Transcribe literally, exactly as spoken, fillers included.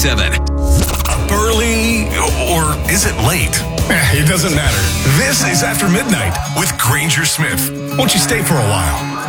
seven. Early, or is it late? Eh, it doesn't matter. This is After Midnight with Granger Smith. Won't you stay for a while?